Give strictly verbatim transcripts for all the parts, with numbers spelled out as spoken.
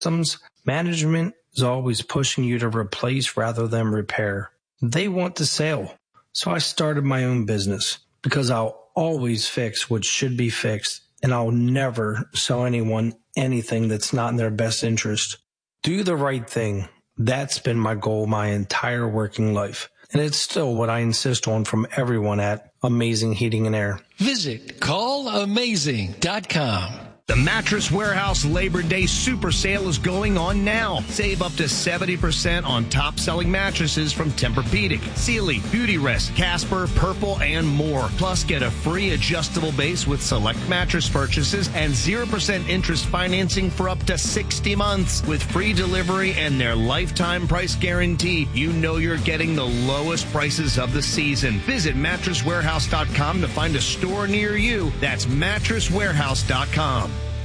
Systems management is always pushing you to replace rather than repair. They want to sell. So I started my own business because I'll always fix what should be fixed, and I'll never sell anyone anything that's not in their best interest. Do the right thing. That's been my goal my entire working life. And it's still what I insist on from everyone at Amazing Heating and Air. Visit call amazing dot com. The Mattress Warehouse Labor Day Super Sale is going on now. Save up to seventy percent on top-selling mattresses from Tempur-Pedic, Sealy, Beautyrest, Casper, Purple, and more. Plus, get a free adjustable base with select mattress purchases and zero percent interest financing for up to sixty months. With free delivery and their lifetime price guarantee, you know you're getting the lowest prices of the season. Visit mattress warehouse dot com to find a store near you. That's mattress warehouse dot com.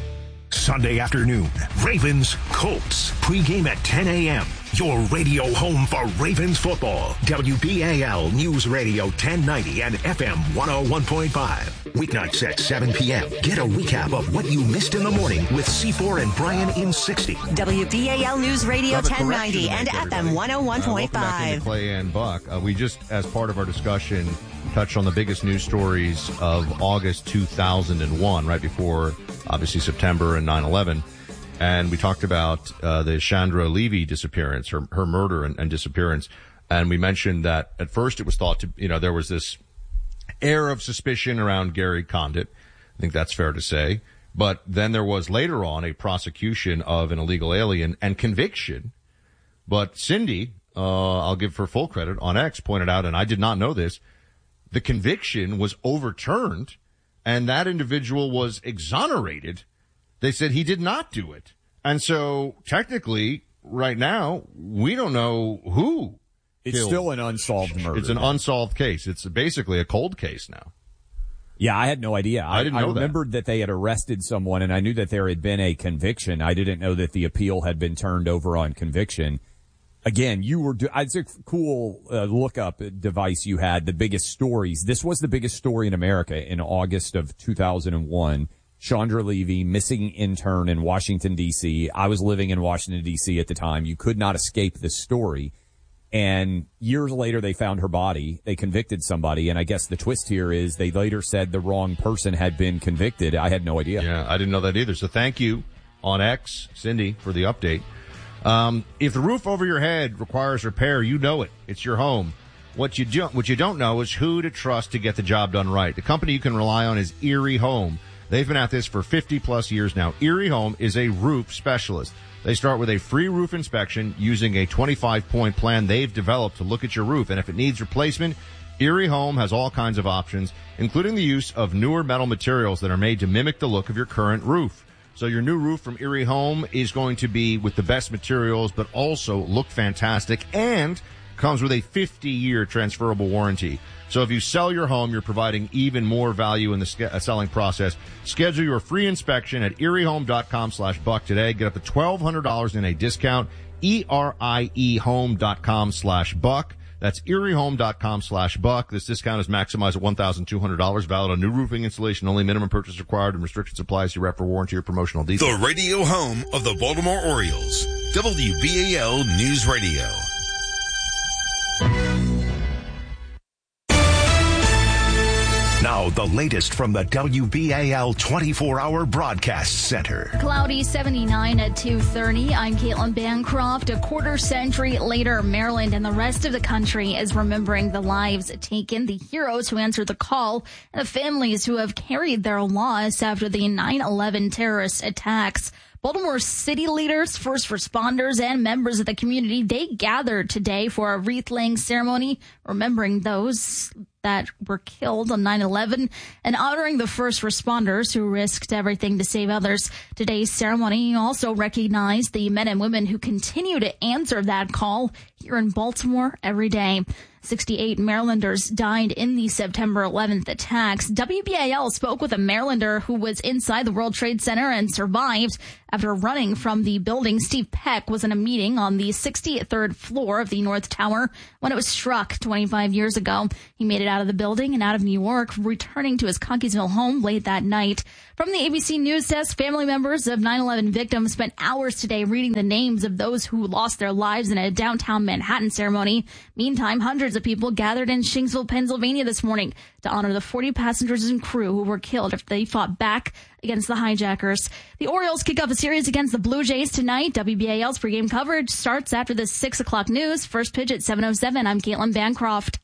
Sunday afternoon, Ravens Colts. Pregame at ten a.m. Your radio home for Ravens football. W B A L News Radio ten ninety and F M one oh one point five. Weeknights at seven p.m. Get a recap of what you missed in the morning with C four and Brian in sixty. W B A L News Radio ten ninety and F M one oh one point five. Uh, welcome back into Clay and Buck. Uh, we just, as part of our discussion, touched on the biggest news stories of August two thousand one, right before, obviously, September and nine eleven. And we talked about uh, the Chandra Levy disappearance, her, her murder and, and disappearance. And we mentioned that at first it was thought to, you know, there was this air of suspicion around Gary Condit. I think that's fair to say. But then there was later on a prosecution of an illegal alien and conviction. But Cindy, uh, I'll give her full credit, on X pointed out, and I did not know this, the conviction was overturned and that individual was exonerated. They said he did not do it. And so technically right now, we don't know who. It's killed. Still an unsolved murder. It's an unsolved case. It's basically a cold case now. Yeah, I had no idea. I, I didn't know I remembered that. that they had arrested someone, and I knew that there had been a conviction. I didn't know that the appeal had been turned over on conviction. Again, you were, do- it's a cool uh, lookup device you had, the biggest stories. This was the biggest story in America in August of two thousand one. Chandra Levy, missing intern in Washington, D C. I was living in Washington, D C at the time. You could not escape this story. And years later, they found her body. They convicted somebody. And I guess the twist here is they later said the wrong person had been convicted. I had no idea. Yeah, I didn't know that either. So thank you on X, Cindy, for the update. Um, if the roof over your head requires repair, you know it. It's your home. What you do, what you don't know is who to trust to get the job done right. The company you can rely on is Erie Home. They've been at this for fifty plus years now. Erie Home is a roof specialist. They start with a free roof inspection using a twenty-five point plan they've developed to look at your roof. And if it needs replacement, Erie Home has all kinds of options, including the use of newer metal materials that are made to mimic the look of your current roof. So your new roof from Erie Home is going to be with the best materials, but also look fantastic and comes with a fifty year transferable warranty. So if you sell your home, you're providing even more value in the ske- uh, selling process. Schedule your free inspection at erie home dot com slash buck today. Get up to twelve hundred dollars in a discount. E R I E home dot com slash buck. That's erie home dot com slash buck. This discount is maximized at one thousand two hundred dollars. Valid on new roofing installation only. Minimum purchase required and restrictions apply. See rep for warranty or promotional details. The radio home of the Baltimore Orioles. W B A L News Radio. Now, the latest from the W B A L twenty-four hour Broadcast Center. Cloudy seventy-nine at two thirty. I'm Caitlin Bancroft. A quarter century later, Maryland and the rest of the country is remembering the lives taken, the heroes who answered the call, and the families who have carried their loss after the nine eleven terrorist attacks. Baltimore city leaders, first responders, and members of the community, they gathered today for a wreath-laying ceremony, remembering those that were killed on nine eleven and honoring the first responders who risked everything to save others. Today's ceremony also recognized the men and women who continue to answer that call here in Baltimore every day. sixty-eight Marylanders died in the September eleventh attacks. W B A L spoke with a Marylander who was inside the World Trade Center and survived after running from the building. Steve Peck was in a meeting on the sixty-third floor of the North Tower when it was struck twenty-five years ago. He made it out of the building and out of New York, returning to his Cockeysville home late that night. From the A B C News Desk, family members of nine eleven victims spent hours today reading the names of those who lost their lives in a downtown Manhattan ceremony. Meantime, hundreds of people gathered in Shingsville, Pennsylvania this morning to honor the forty passengers and crew who were killed after they fought back against the hijackers. The Orioles kick off a series against the Blue Jays tonight. W B A L's pregame coverage starts after the six o'clock news. First pitch at seven oh seven. I'm Caitlin Bancroft.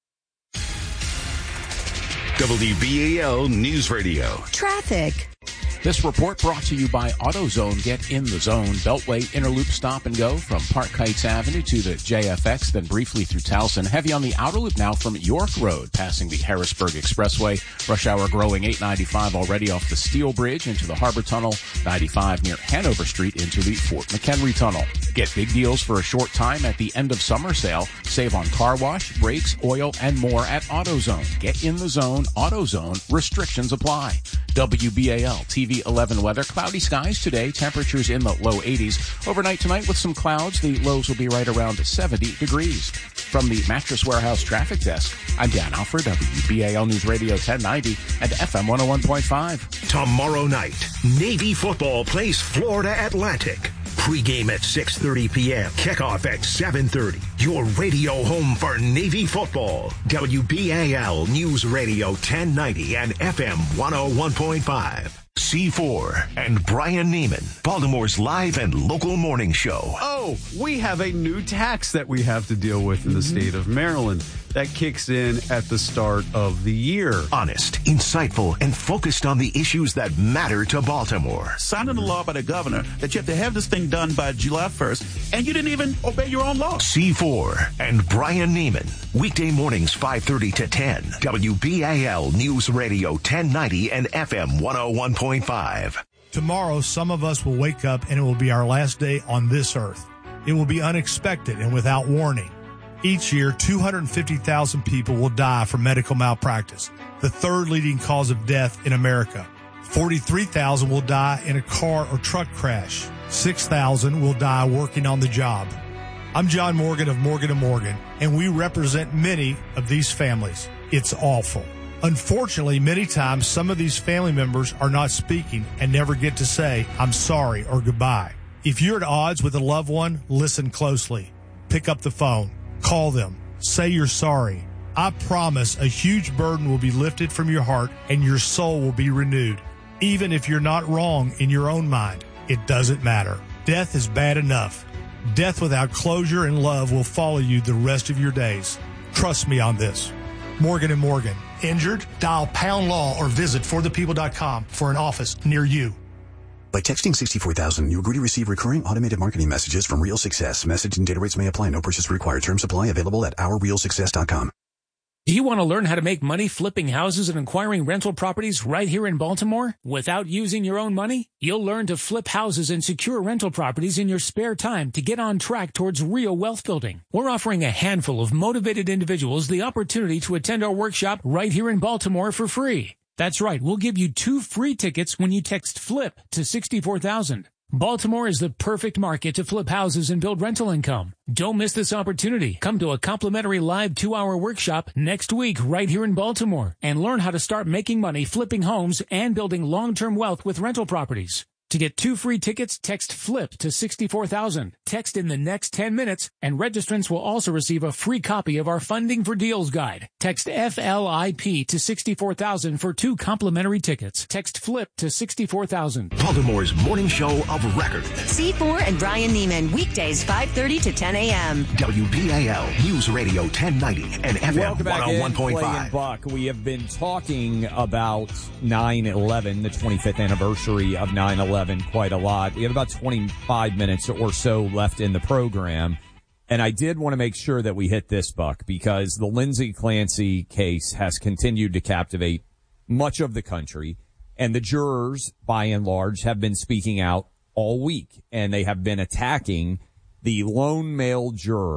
W B A L News Radio. Traffic. This report brought to you by AutoZone. Get in the zone. Beltway Interloop stop and go from Park Heights Avenue to the J F X, then briefly through Towson. Heavy on the outer loop now from York Road, passing the Harrisburg Expressway. Rush hour growing eight ninety-five already off the Steel Bridge into the Harbor Tunnel. ninety-five near Hanover Street into the Fort McHenry Tunnel. Get big deals for a short time at the end of summer sale. Save on car wash, brakes, oil, and more at AutoZone. Get in the zone. AutoZone. Restrictions apply. W B A L T V eleven weather. Cloudy skies today. Temperatures in the low eighties. Overnight tonight with some clouds. The lows will be right around seventy degrees. From the Mattress Warehouse Traffic Desk, I'm Dan Alford, W B A L News Radio ten ninety and F M one oh one point five. Tomorrow night, Navy football plays Florida Atlantic. Pre-game at six thirty p.m. Kickoff at seven thirty. Your radio home for Navy football. W B A L News Radio ten ninety and F M one oh one point five. C four and Brian Neiman, Baltimore's live and local morning show. Oh, we have a new tax that we have to deal with in the state of Maryland that kicks in at the start of the year. Honest, insightful, and focused on the issues that matter to Baltimore. Signed into law by the governor that you have to have this thing done by July first, and you didn't even obey your own law. C four and Brian Neiman, weekday mornings five thirty to ten. W B A L News Radio ten ninety and F M one oh one point five. Tomorrow, some of us will wake up and it will be our last day on this earth. It will be unexpected and without warning. Each year, two hundred fifty thousand people will die from medical malpractice, the third leading cause of death in America. forty-three thousand will die in a car or truck crash. six thousand will die working on the job. I'm John Morgan of Morgan and Morgan, and we represent many of these families. It's awful. Unfortunately, many times some of these family members are not speaking and never get to say, I'm sorry or goodbye. If you're at odds with a loved one, listen closely. Pick up the phone. Call them. Say you're sorry. I promise a huge burden will be lifted from your heart and your soul will be renewed. Even if you're not wrong in your own mind, it doesn't matter. Death is bad enough. Death without closure and love will follow you the rest of your days. Trust me on this. Morgan and Morgan. Injured? Dial pound law or visit for the people dot com for an office near you. By texting sixty-four thousand, you agree to receive recurring automated marketing messages from Real Success. Message and data rates may apply. No purchase required. Terms apply. Available at our real success dot com. Do you want to learn how to make money flipping houses and acquiring rental properties right here in Baltimore without using your own money? You'll learn to flip houses and secure rental properties in your spare time to get on track towards real wealth building. We're offering a handful of motivated individuals the opportunity to attend our workshop right here in Baltimore for free. That's right. We'll give you two free tickets when you text FLIP to sixty-four thousand. Baltimore is the perfect market to flip houses and build rental income. Don't miss this opportunity. Come to a complimentary live two-hour workshop next week right here in Baltimore and learn how to start making money flipping homes and building long-term wealth with rental properties. To get two free tickets, text FLIP to sixty-four thousand. Text in the next ten minutes, and registrants will also receive a free copy of our Funding for Deals guide. Text F L I P to sixty-four thousand for two complimentary tickets. Text FLIP to sixty-four thousand. Baltimore's morning show of record. C four and Brian Neiman, weekdays five thirty to ten a.m. W B A L News Radio ten ninety and F M one oh one point five. Buck. We have been talking about nine eleven, the twenty-fifth anniversary of nine eleven. Quite a lot. We have about twenty-five minutes or so left in the program. And I did want to make sure that we hit this, Buck, because the Lindsay Clancy case has continued to captivate much of the country. And the jurors, by and large, have been speaking out all week. And they have been attacking the lone male juror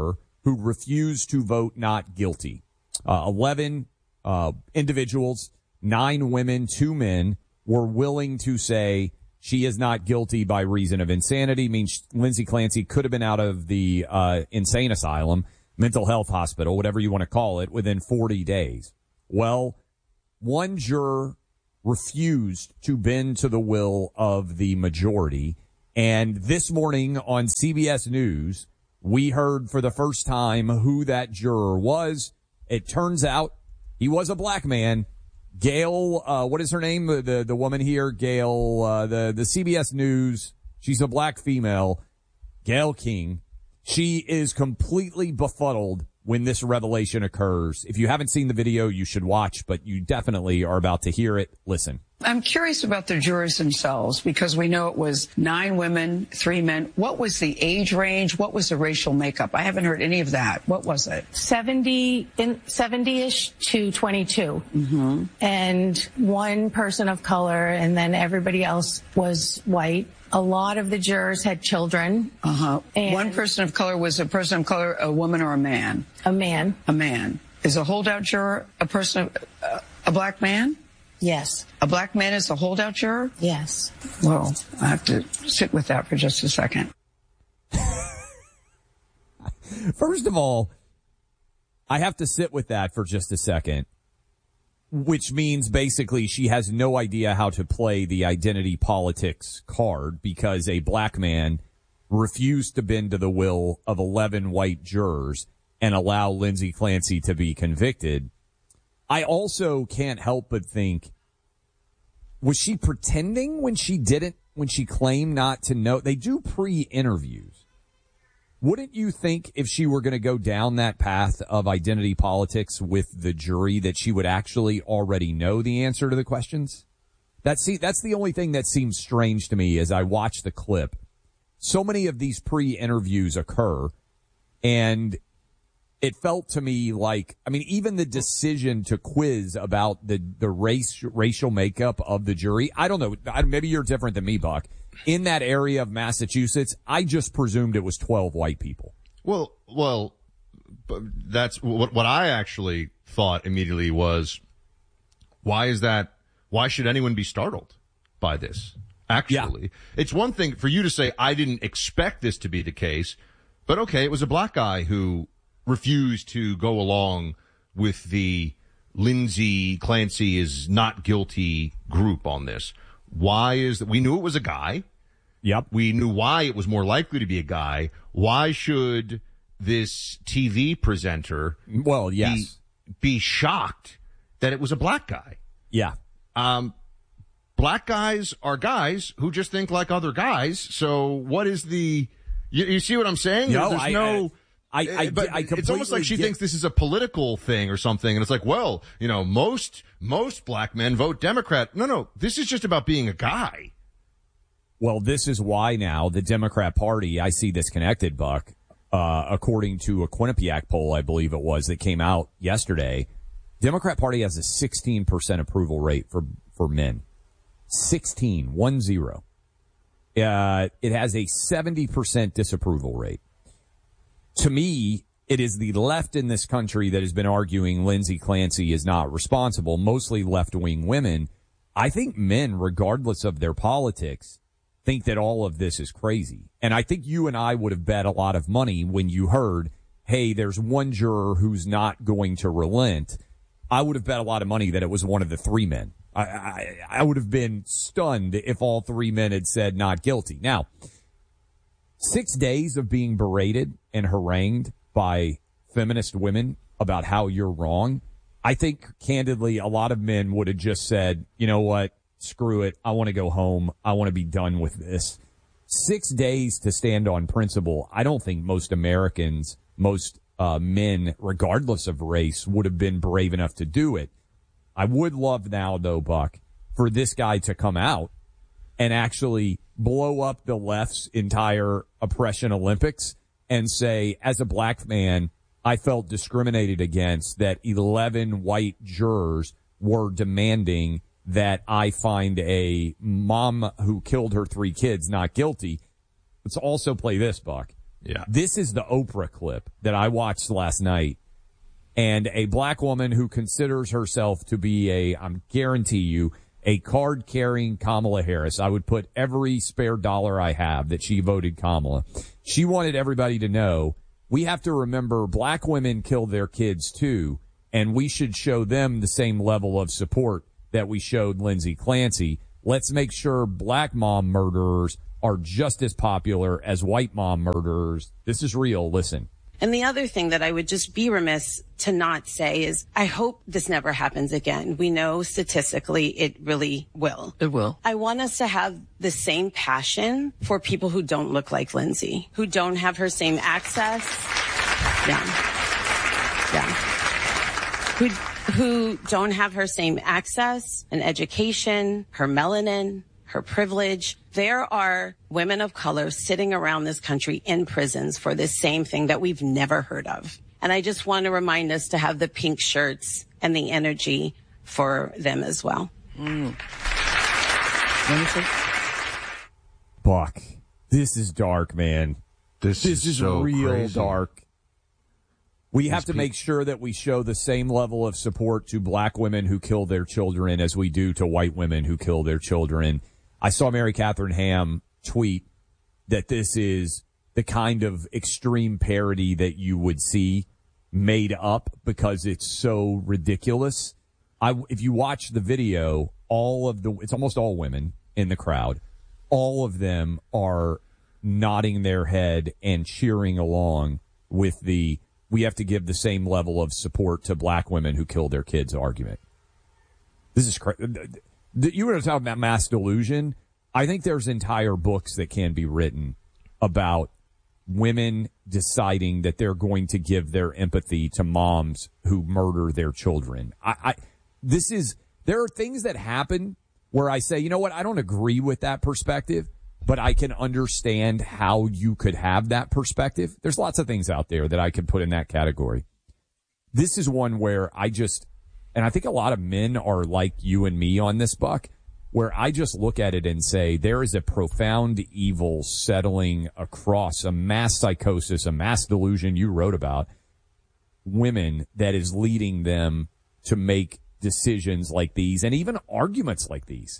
who refused to vote not guilty. Uh, eleven uh, individuals, nine women, two men, were willing to say she is not guilty by reason of insanity. Means Lindsay Clancy could have been out of the uh, insane asylum, mental health hospital, whatever you want to call it, within forty days. Well, one juror refused to bend to the will of the majority. And this morning on C B S News, we heard for the first time who that juror was. It turns out he was a black man. Gail, uh, what is her name? The, the, the woman here, Gail, uh, the, the C B S News. She's a black female. Gail King. She is completely befuddled when this revelation occurs. If you haven't seen the video, you should watch, but you definitely are about to hear it. Listen. I'm curious about the jurors themselves because we know it was nine women, three men. What was the age range? What was the racial makeup? I haven't heard any of that. What was it? seventy in seventy-ish to twenty-two. Mm-hmm. And one person of color, and then everybody else was white. A lot of the jurors had children. Uh-huh. One person of color was a person of color, a woman or a man? A man. A man. Is a holdout juror a person, of, uh, a black man? Yes. A black man is a holdout juror? Yes. Well, I have to sit with that for just a second. First of all, I have to sit with that for just a second, which means basically she has no idea how to play the identity politics card because a black man refused to bend to the will of eleven white jurors and allow Lindsay Clancy to be convicted. I also can't help but think, was she pretending when she didn't, when she claimed not to know? They do pre-interviews. Wouldn't you think if she were going to go down that path of identity politics with the jury that she would actually already know the answer to the questions? That's, see, that's the only thing that seems strange to me as I watch the clip. So many of these pre-interviews occur, and it felt to me like, I mean, even the decision to quiz about the, the race, racial makeup of the jury, I don't know, maybe you're different than me, Buck. In that area of Massachusetts, I just presumed it was twelve white people. Well, well, that's what, what I actually thought immediately was, why is that, why should anyone be startled by this? Actually, yeah. It's one thing for you to say, I didn't expect this to be the case, but okay, it was a black guy who refused to go along with the Lindsay Clancy is not guilty group on this. Why is that? We knew it was a guy. Yep. We knew why it was more likely to be a guy. Why should this T V presenter, well, yes, be, be shocked that it was a black guy? Yeah. Um, black guys are guys who just think like other guys. So what is the, you, you see what I'm saying? No, There's I, no, I, I, but I it's almost like she get... thinks this is a political thing or something. And it's like, well, you know, most, most black men vote Democrat. No, no, this is just about being a guy. Well, this is why now the Democrat Party, I see this connected, Buck, uh, according to a Quinnipiac poll, I believe it was, that came out yesterday. Democrat Party has a sixteen percent approval rate for, for men. sixteen, one zero. Uh, it has a seventy percent disapproval rate. To me, it is the left in this country that has been arguing Lindsay Clancy is not responsible, mostly left-wing women. I think men, regardless of their politics, think that all of this is crazy. And I think you and I would have bet a lot of money when you heard, hey, there's one juror who's not going to relent. I would have bet a lot of money that it was one of the three men. I, I, I would have been stunned if all three men had said not guilty. Now, six days of being berated and harangued by feminist women about how you're wrong. I think, candidly, a lot of men would have just said, you know what, screw it. I want to go home. I want to be done with this. Six days to stand on principle. I don't think most Americans, most uh, men, regardless of race, would have been brave enough to do it. I would love now, though, Buck, for this guy to come out and actually blow up the left's entire oppression Olympics and say, as a black man, I felt discriminated against, that eleven white jurors were demanding that I find a mom who killed her three kids not guilty. Let's also play this, Buck. Yeah. This is the Oprah clip that I watched last night. And a black woman who considers herself to be a, I guarantee you, a card-carrying Kamala Harris. I would put every spare dollar I have that she voted Kamala. She wanted everybody to know, we have to remember black women kill their kids too, and we should show them the same level of support that we showed Lindsay Clancy. Let's make sure black mom murderers are just as popular as white mom murderers. This is real. Listen. And the other thing that I would just be remiss to not say is I hope this never happens again. We know statistically it really will. It will. I want us to have the same passion for people who don't look like Lindsay, who don't have her same access. Yeah. Yeah. Who, who don't have her same access and education, her melanin, her privilege. There are women of color sitting around this country in prisons for this same thing that we've never heard of. And I just want to remind us to have the pink shirts and the energy for them as well. Mm. Buck, this is dark, man. This, this is, is so real crazy. dark. We have These to pe- make sure that we show the same level of support to black women who kill their children as we do to white women who kill their children. I saw Mary Catherine Ham tweet that this is the kind of extreme parody that you would see made up because it's so ridiculous. I, if you watch the video, all of the, it's almost all women in the crowd. All of them are nodding their head and cheering along with the, we have to give the same level of support to black women who kill their kids argument. This is crazy. You were talking about mass delusion. I think there's entire books that can be written about women deciding that they're going to give their empathy to moms who murder their children. I, I this is, there are things that happen where I say, you know what, I don't agree with that perspective, but I can understand how you could have that perspective. There's lots of things out there that I could put in that category. This is one where I just, and I think a lot of men are like you and me on this, Buck, where I just look at it and say there is a profound evil settling across a mass psychosis, a mass delusion you wrote about women that is leading them to make decisions like these and even arguments like these.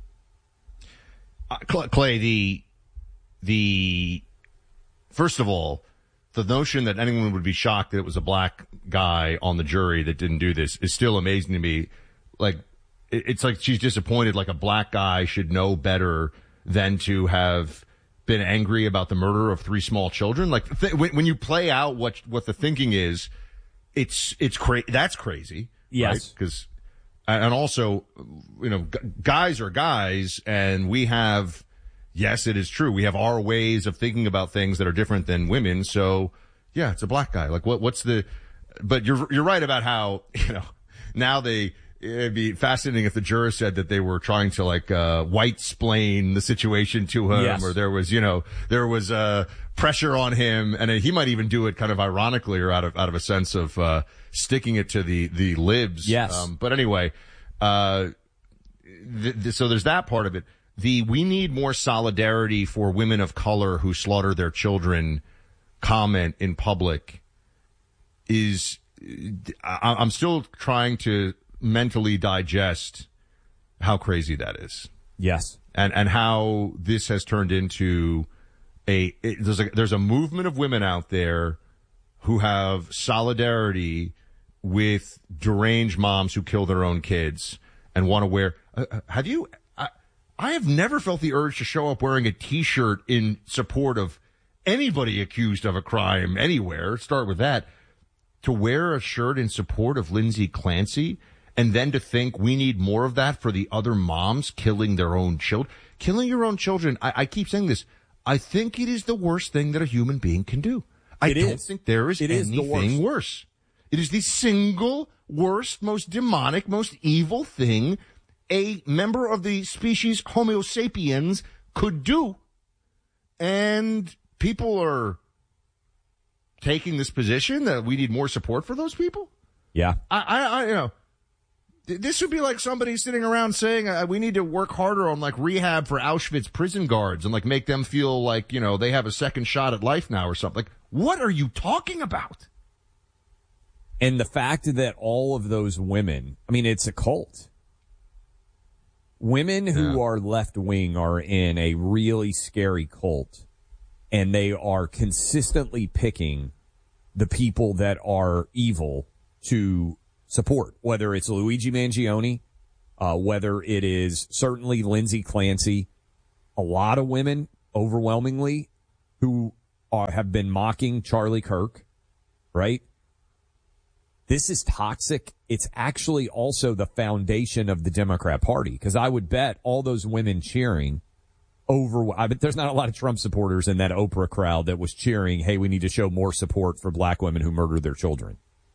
Uh, Clay, the, the, first of all, the notion that anyone would be shocked that it was a black guy on the jury that didn't do this is still amazing to me. Like, it's like she's disappointed, like a black guy should know better than to have been angry about the murder of three small children. Like, th- when, when you play out what, what the thinking is, it's, it's cra- that's crazy. Yes. Because, right? And also, you know, g- guys are guys, and we have, yes, it is true. We have our ways of thinking about things that are different than women. So, yeah, it's a black guy. Like, what, what's the, but you're, you're right about how, you know, now they, it'd be fascinating if the jurors said that they were trying to like, uh, white-splain the situation to him, yes. or there was, you know, there was, uh, pressure on him, and he might even do it kind of ironically or out of, out of a sense of, uh, sticking it to the, the libs. Yes. Um, but anyway, uh, th- th- so there's that part of it. The, we need more solidarity for women of color who slaughter their children comment in public is, I, I'm still trying to mentally digest how crazy that is. Yes. And, and how this has turned into a, it, there's a, there's a movement of women out there who have solidarity with deranged moms who kill their own kids and want to wear, uh, have you, I, I have never felt the urge to show up wearing a t-shirt in support of anybody accused of a crime anywhere. Start with that. To wear a shirt in support of Lindsay Clancy, and then to think we need more of that for the other moms killing their own children. Killing your own children, I, I keep saying this, I think it is the worst thing that a human being can do. I It don't is. think there is It is the anything worst. worse. It is the single worst, most demonic, most evil thing a member of the species Homo sapiens could do. And people are taking this position that we need more support for those people. Yeah. I, I, I you know, This would be like somebody sitting around saying, uh, we need to work harder on, like, rehab for Auschwitz prison guards and, like, make them feel like, you know, they have a second shot at life now or something. Like, what are you talking about? And the fact that all of those women, I mean, it's a cult. Women who yeah. are left-wing are in a really scary cult, and they are consistently picking the people that are evil to support, whether it's Luigi Mangione, uh, whether it is certainly Lindsay Clancy, a lot of women, overwhelmingly, who are, have been mocking Charlie Kirk, right? This is toxic. It's actually also the foundation of the Democrat Party, because I would bet all those women cheering over, I bet there's not a lot of Trump supporters in that Oprah crowd that was cheering, hey, we need to show more support for black women who murder their children.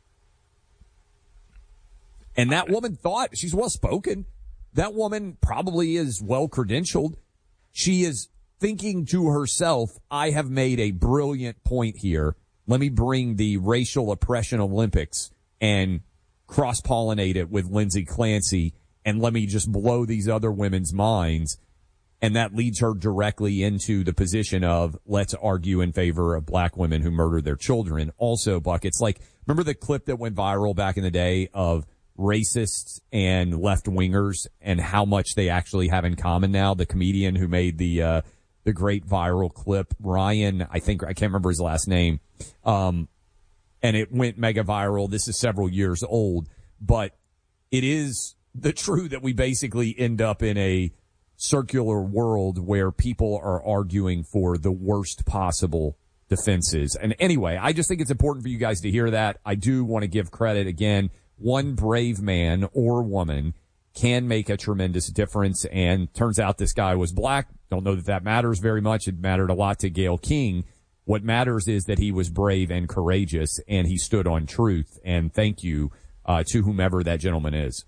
And that woman thought, she's well-spoken. That woman probably is well-credentialed. She is thinking to herself, I have made a brilliant point here. Let me bring the racial oppression Olympics and cross-pollinate it with Lindsay Clancy, and let me just blow these other women's minds. And that leads her directly into the position of, let's argue in favor of black women who murder their children. Also, Buck, it's like, remember the clip that went viral back in the day of racists and left-wingers and how much they actually have in common now? The comedian who made the uh, the great viral clip, Ryan, I think, I can't remember his last name, um, and it went mega viral. This is several years old, but it is the truth that we basically end up in a circular world where people are arguing for the worst possible defenses. And anyway, I just think it's important for you guys to hear that. I do want to give credit again. One brave man or woman can make a tremendous difference, and turns out this guy was black. Don't know that that matters very much. It mattered a lot to Gayle King. What matters is that he was brave and courageous, and he stood on truth, and thank you uh, to whomever that gentleman is.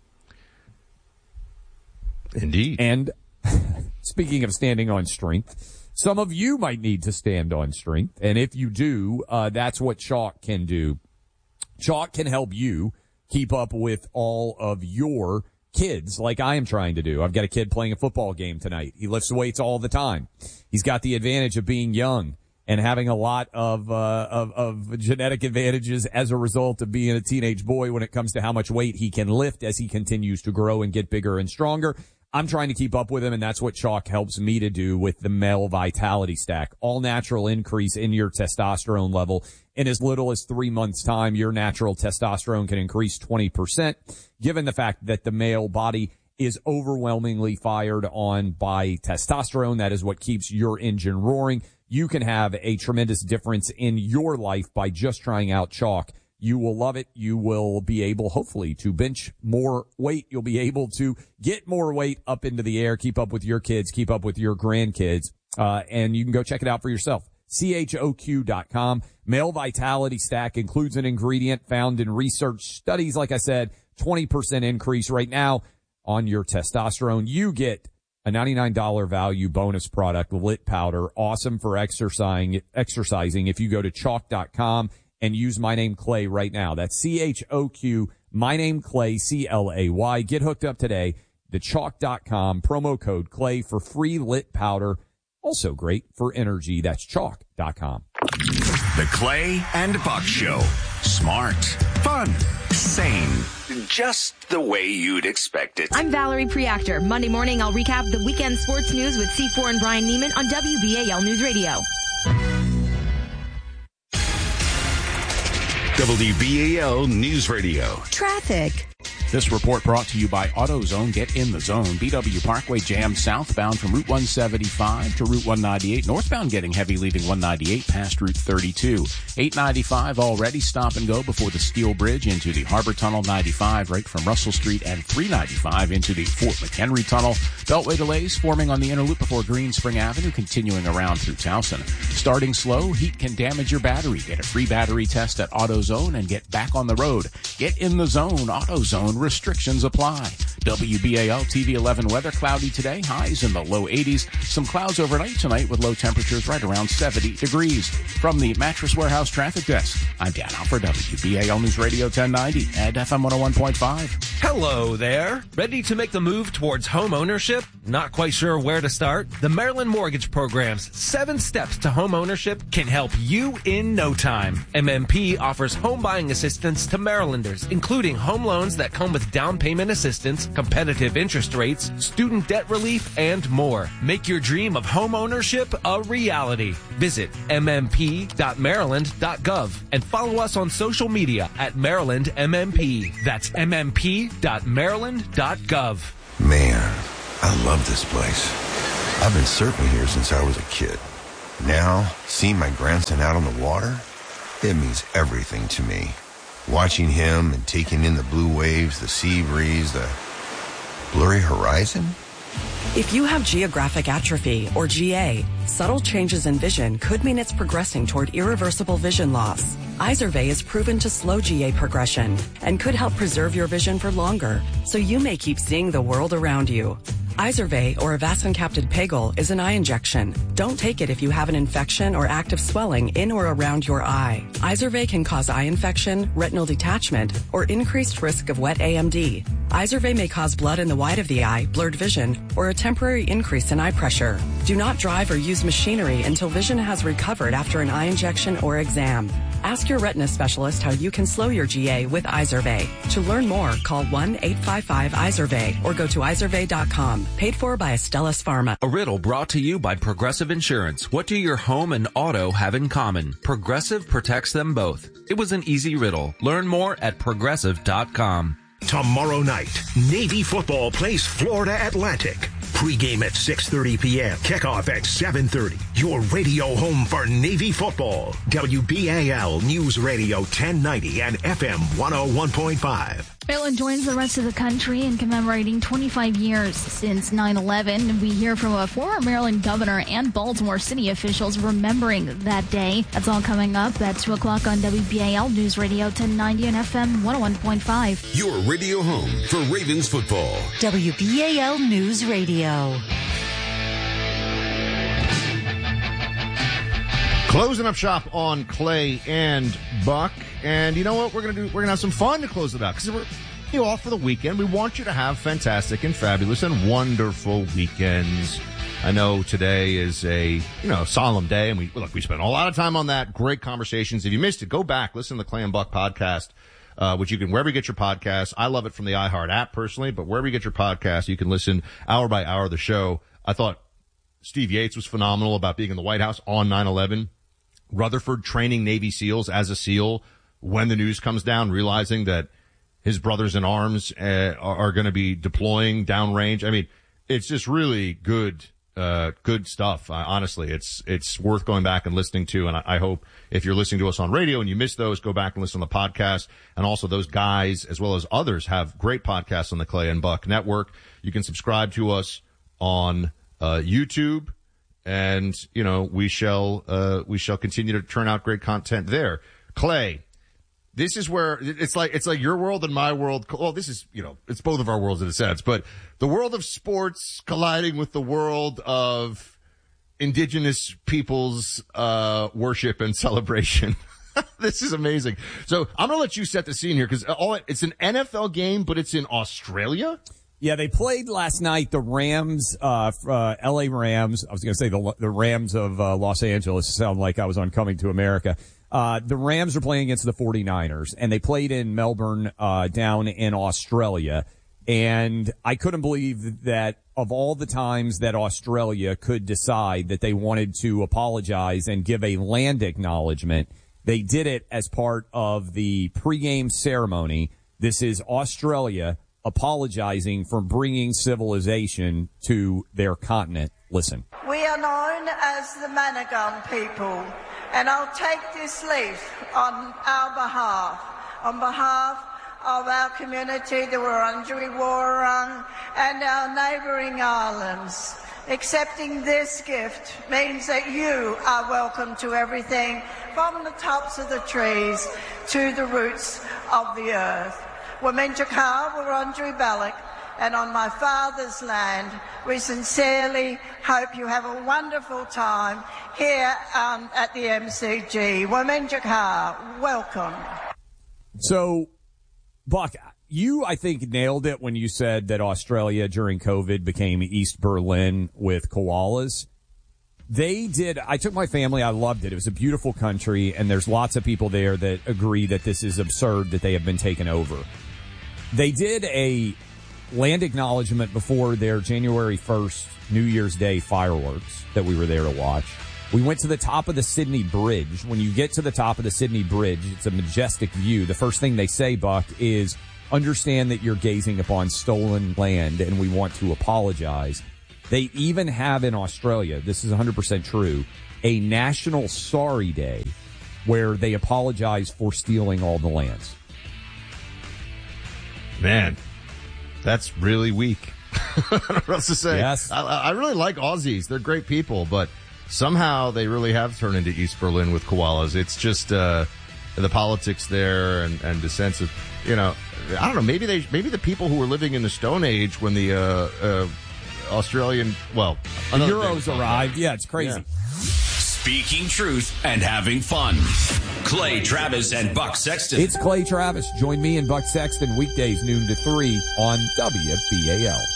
Indeed. And speaking of standing on strength, some of you might need to stand on strength, and if you do, uh, that's what Chalk can do. Chalk can help you keep up with all of your kids like I am trying to do. I've got a kid playing a football game tonight. He lifts weights all the time. He's got the advantage of being young and having a lot of, uh, of, of genetic advantages as a result of being a teenage boy when it comes to how much weight he can lift as he continues to grow and get bigger and stronger. I'm trying to keep up with him, and that's what Chalk helps me to do with the Male Vitality Stack. All natural increase in your testosterone level. In as little as three months' time, your natural testosterone can increase twenty percent, given the fact that the male body is overwhelmingly fired on by testosterone. That is what keeps your engine roaring. You can have a tremendous difference in your life by just trying out Chalk. You will love it. You will be able, hopefully, to bench more weight. You'll be able to get more weight up into the air, keep up with your kids, keep up with your grandkids, uh, and you can go check it out for yourself. C H O Q dot com. Male Vitality Stack includes an ingredient found in research studies. Like I said, twenty percent increase right now on your testosterone. You get a ninety-nine dollars value bonus product, Lit Powder, awesome for exercising, exercising if you go to chalk dot com and use my name Clay right now. That's C H O Q, my name Clay, C L A Y. Get hooked up today to chalk dot com, promo code Clay for free Lit Powder. Also great for energy. That's chalk dot com. The Clay and Buck Show. Smart, fun, sane. Just the way you'd expect it. I'm Valerie Preactor. Monday morning, I'll recap the weekend sports news with C four and Brian Neiman on W B A L News Radio. W B A L News Radio. Traffic. This report brought to you by AutoZone. Get in the zone. B W Parkway jammed southbound from Route one seventy-five to Route one ninety-eight. Northbound getting heavy leaving one ninety-eight past Route thirty-two. eight ninety-five already stop and go before the Steel Bridge into the Harbor Tunnel. ninety-five right from Russell Street, and three ninety-five into the Fort McHenry Tunnel. Beltway delays forming on the inner loop before Green Spring Avenue, continuing around through Towson. Starting slow, heat can damage your battery. Get a free battery test at AutoZone and get back on the road. Get in the zone. AutoZone Restrictions apply. W B A L T V eleven weather, cloudy today, highs in the low eighties. Some clouds overnight tonight with low temperatures right around seventy degrees. From the Mattress Warehouse Traffic Desk, I'm Dan Alford, W B A L News Radio ten ninety and F M one oh one point five. Hello there. Ready to make the move towards home ownership? Not quite sure where to start? The Maryland Mortgage Program's seven steps to home ownership can help you in no time. M M P offers home buying assistance to Marylanders, including home loans that come with down payment assistance, competitive interest rates, student debt relief, and more. Make your dream of home ownership a reality. Visit m m p dot maryland dot gov and follow us on social media at Maryland M M P. That's m m p dot maryland dot gov. Man, I love this place. I've been surfing here since I was a kid. Now, seeing my grandson out on the water, it means everything to me. Watching him and taking in the blue waves, the sea breeze, the blurry horizon. If you have geographic atrophy, or G A, subtle changes in vision could mean it's progressing toward irreversible vision loss. Izervay is proven to slow G A progression and could help preserve your vision for longer, so you may keep seeing the world around you. Izervay, or avacincaptad pegol, is an eye injection. Don't take it if you have an infection or active swelling in or around your eye. Izervay can cause eye infection, retinal detachment, or increased risk of wet A M D. Izervay may cause blood in the white of the eye, blurred vision, or a temporary increase in eye pressure. Do not drive or use machinery until vision has recovered after an eye injection or exam. Ask your retina specialist how you can slow your G A with Izervay. To learn more, call one eight five five Izervay or go to izervay dot com. Paid for by Astellas Pharma. A riddle brought to you by Progressive Insurance. What do your home and auto have in common? Progressive protects them both. It was an easy riddle. Learn more at progressive dot com. Tomorrow night, Navy football plays Florida Atlantic. Pre-game at six thirty p.m. Kickoff at seven thirty. Your radio home for Navy football. W B A L News Radio ten ninety and F M one oh one point five. Maryland joins the rest of the country in commemorating twenty-five years since nine eleven. We hear from a former Maryland governor and Baltimore city officials remembering that day. That's all coming up at two o'clock on W B A L News Radio ten ninety and F M one oh one point five. Your radio home for Ravens football. W B A L News Radio. Closing up shop on Clay and Buck. And you know what? We're going to do, we're going to have some fun to close it out because we're you know, off for the weekend. We want you to have fantastic and fabulous and wonderful weekends. I know today is a, you know, solemn day, and we, look, we spent a lot of time on that. Great conversations. If you missed it, go back, listen to the Clay and Buck podcast, uh, which you can, wherever you get your podcasts. I love it from the iHeart app personally, but wherever you get your podcast, you can listen hour by hour of the show. I thought Steve Yates was phenomenal about being in the White House on nine eleven. Rutherford training Navy SEALs as a SEAL when the news comes down, realizing that his brothers in arms uh, are, are going to be deploying downrange. I mean, it's just really good, uh, good stuff. Uh, honestly, it's, it's worth going back and listening to. And I, I hope if you're listening to us on radio and you missed those, go back and listen to the podcast. And also those guys, as well as others, have great podcasts on the Clay and Buck Network. You can subscribe to us on, uh, YouTube. And, you know, we shall, uh, we shall continue to turn out great content there. Clay, this is where it's like, it's like your world and my world. Well, this is, you know, it's both of our worlds in a sense, but the world of sports colliding with the world of indigenous people's, uh, worship and celebration. This is amazing. So I'm going to let you set the scene here because all it's an N F L game, but it's in Australia. Yeah, they played last night. The Rams, uh, uh L A Rams. I was going to say the the Rams of uh, Los Angeles. Sound like I was on Coming to America. Uh, the Rams are playing against the forty-niners, and they played in Melbourne, uh, down in Australia. And I couldn't believe that of all the times that Australia could decide that they wanted to apologize and give a land acknowledgement, they did it as part of the pregame ceremony. This is Australia apologizing for bringing civilization to their continent. Listen. We are known as the Managun people, and I'll take this leaf on our behalf, on behalf of our community, the Wurundjeri Wurrung, and our neighbouring islands. Accepting this gift means that you are welcome to everything from the tops of the trees to the roots of the earth. Wominjaka Wurundjeri Balak, and on my father's land, we sincerely hope you have a wonderful time here um, at the M C G. Wominjaka, welcome. So, Buck, you, I think, nailed it when you said that Australia during COVID became East Berlin with koalas. They did. I took my family. I loved it. It was a beautiful country, and there's lots of people there that agree that this is absurd that they have been taken over. They did a land acknowledgement before their January first New Year's Day fireworks that we were there to watch. We went to the top of the Sydney Bridge. When you get to the top of the Sydney Bridge, it's a majestic view. The first thing they say, Buck, is understand that you're gazing upon stolen land and we want to apologize. They even have in Australia, this is one hundred percent true, a National Sorry Day where they apologize for stealing all the lands. Man, that's really weak. I don't know what else to say. Yes. I, I really like Aussies. They're great people, but somehow they really have turned into East Berlin with koalas. It's just uh, the politics there and, and the sense of, you know, I don't know, maybe they, maybe the people who were living in the Stone Age when the uh, uh, Australian, well, the Euros arrived. Yeah, it's crazy. Yeah. Speaking truth and having fun. Clay Travis and Buck Sexton. It's Clay Travis. Join me and Buck Sexton weekdays noon to three on W B A L.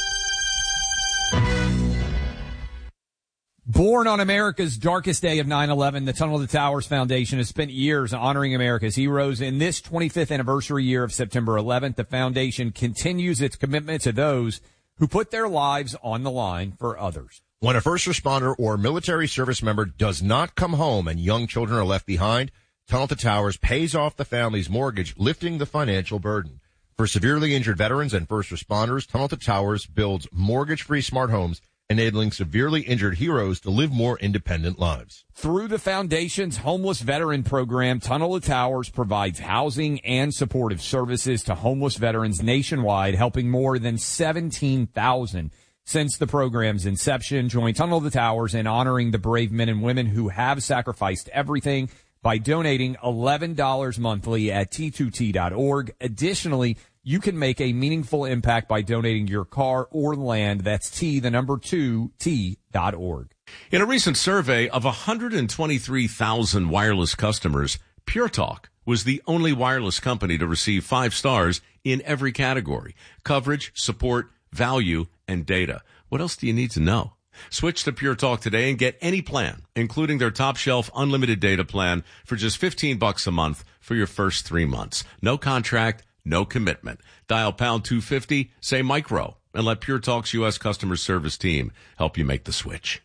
Born on America's darkest day of nine eleven, the Tunnel to Towers Foundation has spent years honoring America's heroes. In this twenty-fifth anniversary year of September eleventh, the foundation continues its commitment to those who put their lives on the line for others. When a first responder or military service member does not come home and young children are left behind, Tunnel to Towers pays off the family's mortgage, lifting the financial burden. For severely injured veterans and first responders, Tunnel to Towers builds mortgage-free smart homes, enabling severely injured heroes to live more independent lives. Through the foundation's homeless veteran program, Tunnel to Towers provides housing and supportive services to homeless veterans nationwide, helping more than seventeen thousand since the program's inception. Join Tunnel to Towers in honoring the brave men and women who have sacrificed everything by donating eleven dollars monthly at T two T dot org. Additionally, you can make a meaningful impact by donating your car or land. That's T, the number two, T dot org. In a recent survey of one hundred twenty-three thousand wireless customers, Pure Talk was the only wireless company to receive five stars in every category: coverage, support, value, and data. What else do you need to know? Switch to Pure Talk today and get any plan, including their top shelf unlimited data plan for just fifteen bucks a month for your first three months. No contract, no commitment. Dial pound two fifty, say micro, and let Pure Talk's U S customer service team help you make the switch.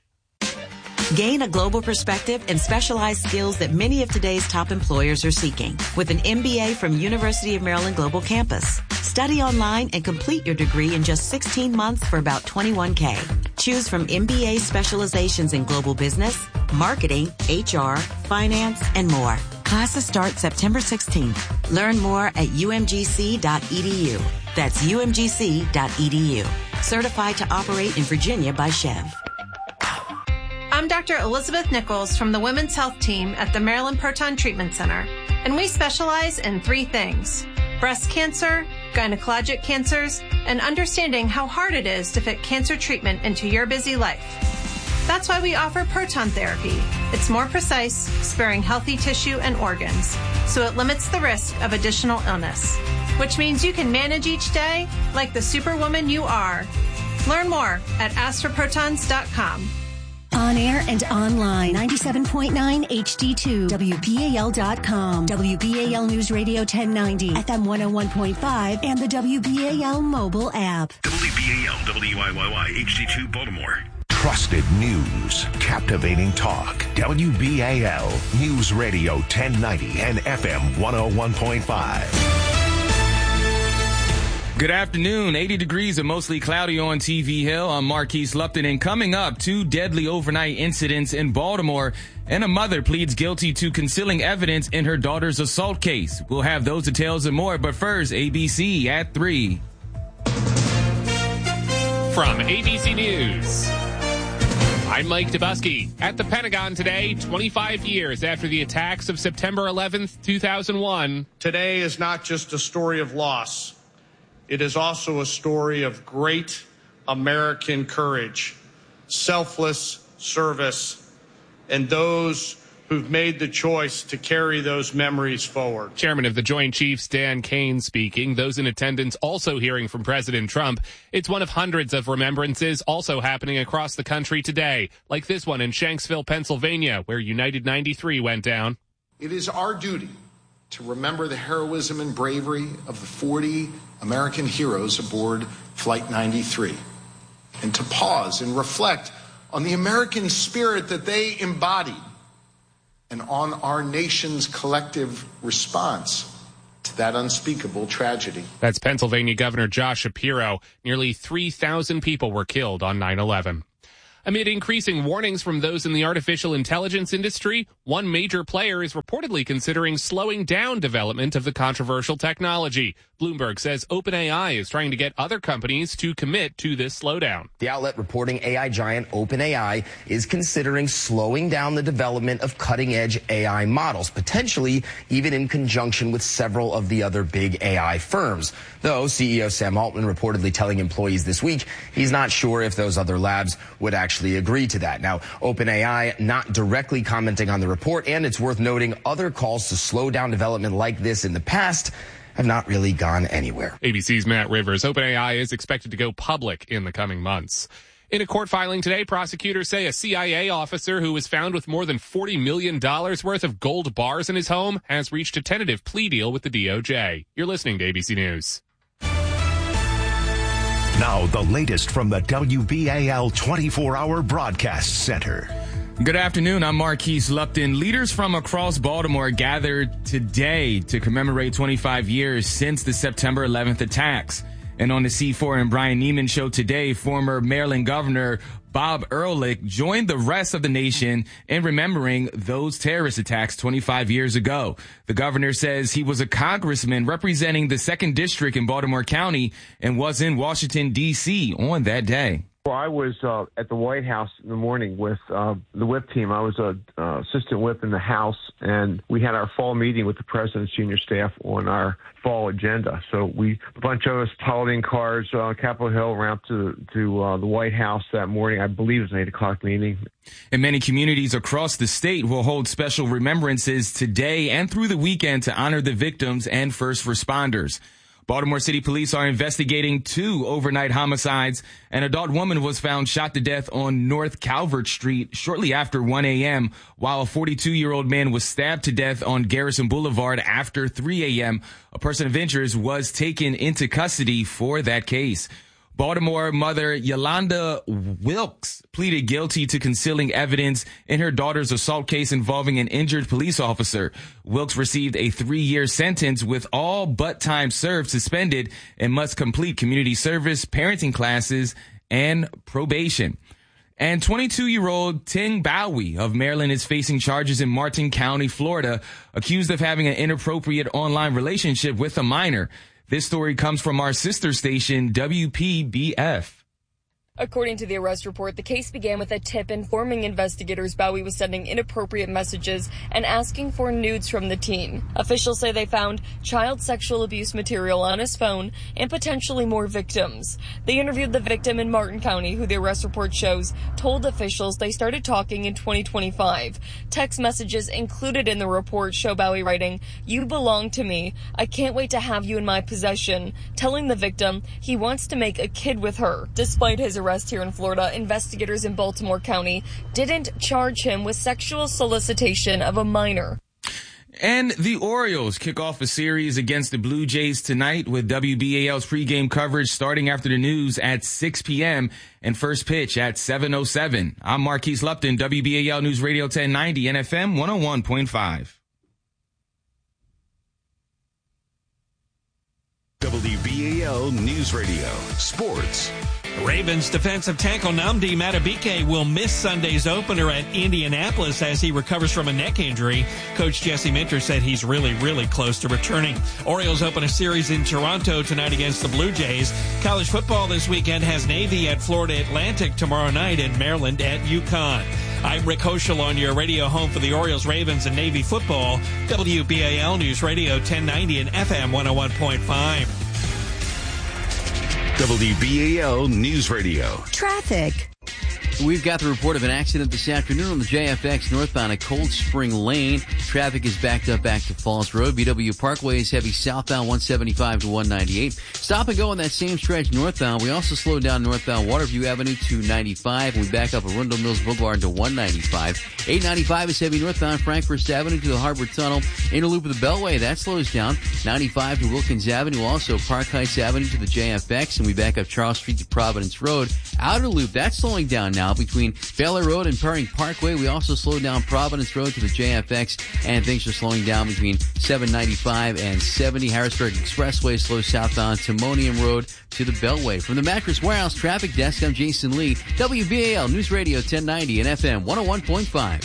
Gain a global perspective and specialized skills that many of today's top employers are seeking with an M B A from University of Maryland Global Campus. Study online and complete your degree in just sixteen months for about twenty-one K. Choose from M B A specializations in global business, marketing, H R, finance, and more. Classes start September sixteenth. Learn more at U M G C dot E D U. That's U M G C dot E D U. Certified to operate in Virginia by Chev. I'm Doctor Elizabeth Nichols from the Women's Health Team at the Maryland Proton Treatment Center, and we specialize in three things: breast cancer, gynecologic cancers, and understanding how hard it is to fit cancer treatment into your busy life. That's why we offer proton therapy. It's more precise, sparing healthy tissue and organs, so it limits the risk of additional illness, which means you can manage each day like the superwoman you are. Learn more at ask for protons dot com. On air and online, ninety-seven point nine H D two, W B A L dot com, W B A L News Radio ten ninety, F M one oh one point five, and the W B A L mobile app. W B A L, W I Y Y, H D two Baltimore. Trusted news, captivating talk. W B A L News Radio ten ninety and F M one oh one point five. Good afternoon. eighty degrees and mostly cloudy on T V Hill. I'm Marquise Lupton, and coming up, two deadly overnight incidents in Baltimore, and a mother pleads guilty to concealing evidence in her daughter's assault case. We'll have those details and more, but first, A B C at three. From A B C News, I'm Mike Dubusky. At the Pentagon today, twenty-five years after the attacks of September eleventh, two thousand one. Today is not just a story of loss. it is also a story of great American courage, selfless service, and those who've made the choice to carry those memories forward. Chairman of the Joint Chiefs, Dan Kane, speaking. Those in attendance also hearing from President Trump. It's one of hundreds of remembrances also happening across the country today, like this one in Shanksville, Pennsylvania, where United ninety-three went down. It is our duty to remember the heroism and bravery of the forty American heroes aboard Flight ninety-three, and to pause and reflect on the American spirit that they embodied and on our nation's collective response to that unspeakable tragedy. That's Pennsylvania Governor Josh Shapiro. Nearly three thousand people were killed on nine eleven. Amid increasing warnings from those in the artificial intelligence industry, one major player is reportedly considering slowing down development of the controversial technology. Bloomberg says OpenAI is trying to get other companies to commit to this slowdown. The outlet reporting A I giant OpenAI is considering slowing down the development of cutting-edge A I models, potentially even in conjunction with several of the other big A I firms. Though C E O Sam Altman reportedly telling employees this week he's not sure if those other labs would actually agree to that. Now, OpenAI not directly commenting on the report, and it's worth noting other calls to slow down development like this in the past have not really gone anywhere. A B C's Matt Rivers. OpenAI is expected to go public in the coming months. In a court filing today, prosecutors say a C I A officer who was found with more than forty million dollars worth of gold bars in his home has reached a tentative plea deal with the D O J. You're listening to A B C News. Now, the latest from the W B A L twenty-four hour Broadcast Center. Good afternoon. I'm Marquise Lupton. Leaders from across Baltimore gathered today to commemorate twenty-five years since the September eleventh attacks. And on the C four and Brian Neiman show today, former Maryland Governor Bob Ehrlich joined the rest of the nation in remembering those terrorist attacks twenty-five years ago. The governor says he was a congressman representing the second district in Baltimore County and was in Washington, D C on that day. Well, I was uh, at the White House in the morning with uh, the whip team. I was a uh, assistant whip in the House, and we had our fall meeting with the president's junior staff on our fall agenda. So we, a bunch of us piled in cars, uh, Capitol Hill, around to to uh, the White House that morning. I believe it was an eight o'clock meeting. And many communities across the state will hold special remembrances today and through the weekend to honor the victims and first responders. Baltimore City Police are investigating two overnight homicides. An adult woman was found shot to death on North Calvert Street shortly after one a.m., while a forty-two-year-old man was stabbed to death on Garrison Boulevard after three a.m. A person of interest was taken into custody for that case. Baltimore mother Yolanda Wilkes pleaded guilty to concealing evidence in her daughter's assault case involving an injured police officer. Wilkes received a three-year sentence with all but time served suspended and must complete community service, parenting classes, and probation. And twenty-two-year-old Ting Bowie of Maryland is facing charges in Martin County, Florida, accused of having an inappropriate online relationship with a minor. This story comes from our sister station, W P B F. According to the arrest report, the case began with a tip informing investigators Bowie was sending inappropriate messages and asking for nudes from the teen. Officials say they found child sexual abuse material on his phone and potentially more victims. They interviewed the victim in Martin County, who the arrest report shows told officials they started talking in twenty twenty-five. Text messages included in the report show Bowie writing, "You belong to me. I can't wait to have you in my possession," telling the victim he wants to make a kid with her. Despite his arrest here in Florida, investigators in Baltimore County didn't charge him with sexual solicitation of a minor. And the Orioles kick off a series against the Blue Jays tonight with W B A L's pregame coverage starting after the news at six p.m. and first pitch at seven oh seven. I'm Marquise Lupton, W B A L News Radio ten ninety and F M one oh one point five. W B A L News Radio Sports. Ravens defensive tackle Nnamdi Madubuike will miss Sunday's opener at Indianapolis as he recovers from a neck injury. Coach Jesse Minter said he's really, really close to returning. Orioles open a series in Toronto tonight against the Blue Jays. College football this weekend has Navy at Florida Atlantic tomorrow night and Maryland at UConn. I'm Rick Hoschel on your radio home for the Orioles, Ravens, and Navy football. W B A L News Radio ten ninety and F M one oh one point five. W B A L News Radio. Traffic. We've got the report of an accident this afternoon on the J F X northbound at Cold Spring Lane. Traffic is backed up back to Falls Road. B W Parkway is heavy southbound one seventy-five to one ninety-eight. Stop and go on that same stretch northbound. We also slowed down northbound Waterview Avenue to ninety-five. We back up Arundel Mills Boulevard to one ninety-five. eight ninety-five is heavy northbound Frankfurt Avenue to the Harbor Tunnel. Inner loop of the Beltway, that slows down. ninety-five to Wilkins Avenue. Also Park Heights Avenue to the J F X. And we back up Charles Street to Providence Road. Outer loop, that's slowing down now between Baylor Road and Perring Parkway. We also slowed down Providence Road to the J F X, and things are slowing down between seven ninety-five and seventy. Harrisburg Expressway slows southbound Timonium Road to the Beltway. From the Mattress Warehouse Traffic Desk, I'm Jason Lee, W B A L News Radio ten ninety and F M one oh one point five.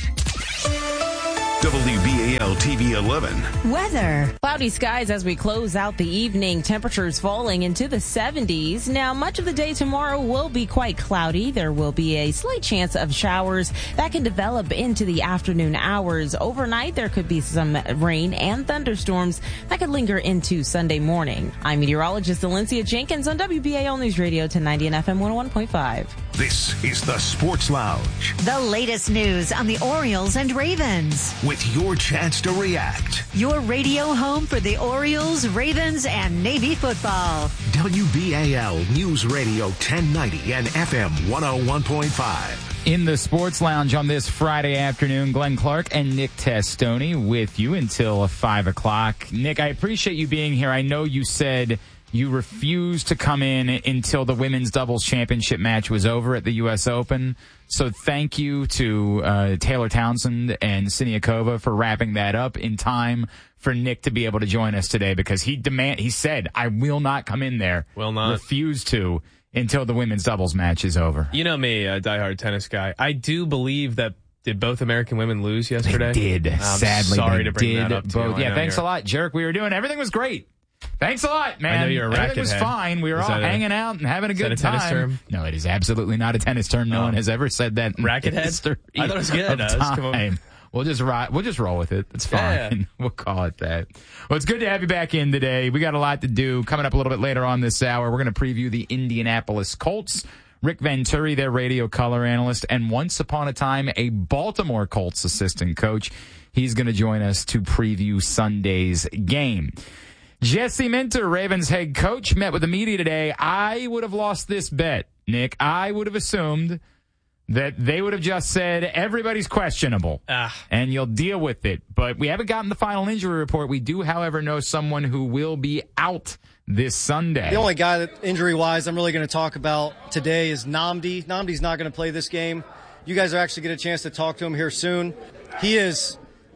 W B A L T V eleven. Weather. Cloudy skies as we close out the evening. Temperatures falling into the seventies. Now, much of the day tomorrow will be quite cloudy. There will be a slight chance of showers that can develop into the afternoon hours. Overnight, there could be some rain and thunderstorms that could linger into Sunday morning. I'm meteorologist Valencia Jenkins on W B A L News Radio ten ninety and F M one oh one point five. This is the Sports Lounge. The latest news on the Orioles and Ravens. With your chance to react. Your radio home for the Orioles, Ravens, and Navy football. W B A L News Radio ten ninety and F M one oh one point five. In the Sports Lounge on this Friday afternoon, Glenn Clark and Nick Testoni with you until five o'clock. Nick, I appreciate you being here. I know you said you refused to come in until the women's doubles championship match was over at the U S Open. So thank you to uh, Taylor Townsend and Siniakova for wrapping that up in time for Nick to be able to join us today, because he demand he said, I will not come in there. Will not. Refuse to until the women's doubles match is over. You know me, a diehard tennis guy. I do believe that did both American women lose yesterday? They did. I'm Sadly, sorry they to bring did that up both. too. Yeah, thanks a lot, Jerk. We were doing everything was great. Thanks a lot, man. I know you're a Everything was racket head. fine. We were Is all that a- hanging out and having a is good that a tennis time. term? No, it is absolutely not a tennis term. No Oh. one has ever said that. in Racket the head? history I thought it was good. of Uh, let's come on. time. We'll just ride, we'll just roll with it. It's fine. Yeah. We'll call it that. Well, it's good to have you back in today. We got a lot to do. Coming up a little bit later on this hour, we're going to preview the Indianapolis Colts. Rick Venturi, their radio color analyst, and once upon a time, a Baltimore Colts assistant coach. He's going to join us to preview Sunday's game. Jesse Minter, Ravens head coach, met with the media today. I would have lost this bet, Nick. I would have assumed that they would have just said everybody's questionable, ah. and you'll deal with it. But we haven't gotten the final injury report. We do, however, know someone who will be out this Sunday. The only guy that injury-wise I'm really going to talk about today is Nnamdi. Nnamdi's not going to play this game. You guys are actually get a chance to talk to him here soon. He is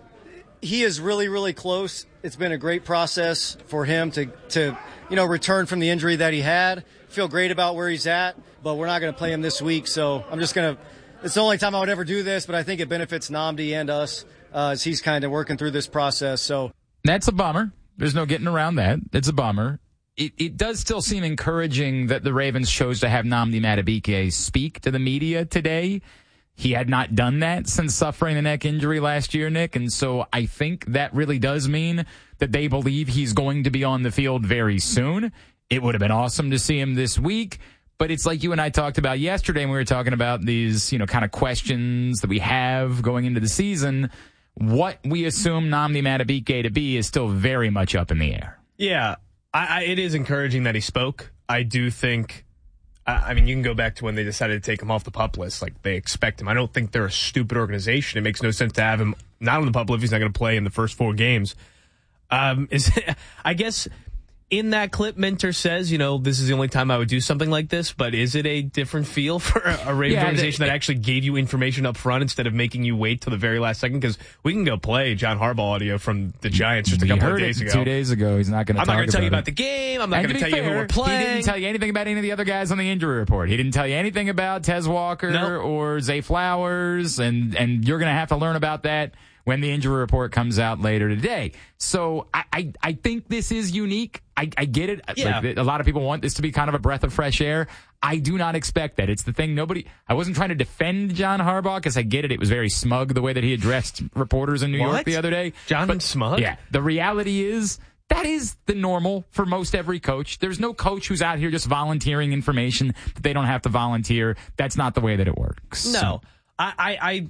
he is really, really close. It's been a great process for him to, to you know, return from the injury that he had. Feel great about where he's at, but we're not going to play him this week. So I'm just going to – it's the only time I would ever do this, but I think it benefits Nnamdi and us uh, as he's kind of working through this process. So That's a bummer. There's no getting around that. It's a bummer. It, it does still seem encouraging that the Ravens chose to have Nnamdi Madubuike speak to the media today. He had not done that since suffering the neck injury last year, Nick, and so I think that really does mean that they believe he's going to be on the field very soon. It would have been awesome to see him this week, but it's like you and I talked about yesterday when we were talking about these, you know, kind of questions that we have going into the season. What we assume Nnamdi Madubuike to be is still very much up in the air. Yeah, I, I, it is encouraging that he spoke. I do think, I, I mean, you can go back to when they decided to take him off the PUP list. Like, they expect him. I don't think they're a stupid organization. It makes no sense to have him not on the PUP list if he's not going to play in the first four games. Um, is I guess in that clip, Minter says, you know, this is the only time I would do something like this, but is it a different feel for a, a Ravens Yeah, organization the, that actually gave you information up front instead of making you wait till the very last second? Because we can go play John Harbaugh audio from the Giants just a We couple heard of days it ago. Two days ago. He's not going to I'm talk not going to tell you about about the game. I'm not And going to to be tell you who fair, we're playing. He didn't tell you anything about any of the other guys on the injury report. He didn't tell you anything about Tez Walker Nope. or Zay Flowers, and, and you're going to have to learn about that when the injury report comes out later today. So I, I, I think this is unique. I, I get it. Yeah. Like, a lot of people want this to be kind of a breath of fresh air. I do not expect that. It's the thing nobody, I wasn't trying to defend John Harbaugh because I get it. It was very smug the way that he addressed reporters in New What? York the other day. John But, Smug? Yeah. The reality is That is the normal for most every coach. There's no coach who's out here just volunteering information that they don't have to volunteer. That's not the way that it works. No, So- I, I, I,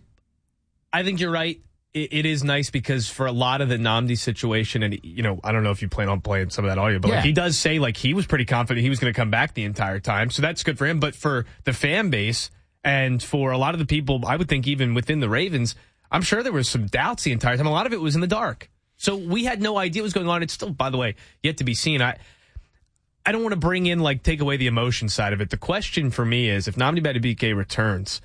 I think you're right. It, it is nice because for a lot of the Nnamdi situation, and you know, I don't know if you plan on playing some of that audio, but Yeah. like, he does say like he was pretty confident he was going to come back the entire time, so that's good for him. But for the fan base and for a lot of the people, I would think even within the Ravens, I'm sure there was some doubts the entire time. A lot of it was in the dark. So we had no idea what was going on. It's still, by the way, yet to be seen. I I don't want to bring in, like, take away the emotion side of it. The question for me is, if Nnamdi Madubuike returns,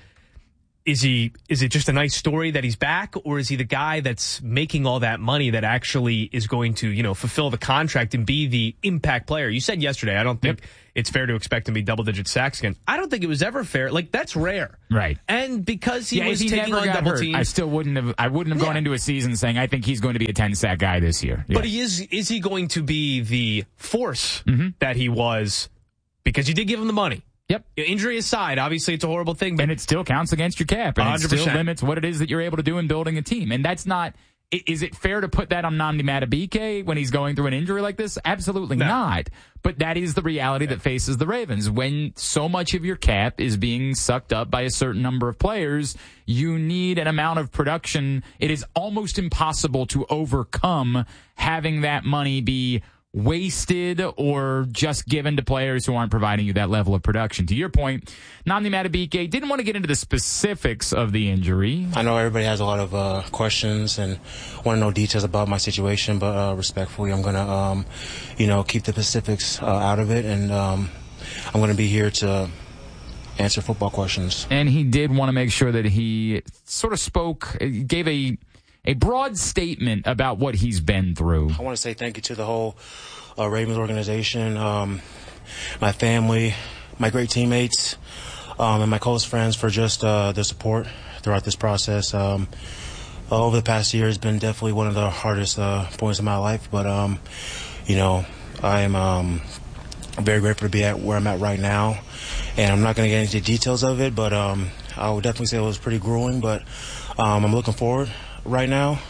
is he is it just a nice story that he's back, or is he the guy that's making all that money that actually is going to, you know, fulfill the contract and be the impact player? You said yesterday, I don't think yep. it's fair to expect him to be double-digit sacks again. I don't think it was ever fair. Like, that's rare. Right. And because he yeah, was he taking never on got double hurt, teams. I still wouldn't have I wouldn't have Yeah. gone into a season saying I think he's going to be a ten-sack guy this year. Yeah. But he is is he going to be the force Mm-hmm. that he was, because you did give him the money? Yep. Injury aside, obviously it's a horrible thing, but and it still counts against your cap, and one hundred percent. it still limits what it is that you're able to do in building a team. And that's not. i- Is it fair to put that on Nnamdi Madubuike when he's going through an injury like this? Absolutely No. not. But that is the reality that faces the Ravens. When so much of your cap is being sucked up by a certain number of players, you need an amount of production. It is almost impossible to overcome having that money be wasted or just given to players who aren't providing you that level of production. To your point, Nnamdi Madubuike didn't want to get into the specifics of the injury. I know everybody has a lot of uh, questions and want to know details about my situation, but uh, respectfully, I'm going to, um, you know, keep the specifics uh, out of it, and um, I'm going to be here to answer football questions. And he did want to make sure that he sort of spoke, gave a a broad statement about what he's been through. I want to say thank you to the whole uh, Ravens organization, um, my family, my great teammates, um, and my close friends for just uh, their support throughout this process. Um, over the past year has been definitely one of the hardest uh, points in my life, but, um, you know, I am um, very grateful to be at where I'm at right now. And I'm not going to get into the details of it, but um, I would definitely say it was pretty grueling, but um, I'm looking forward right now,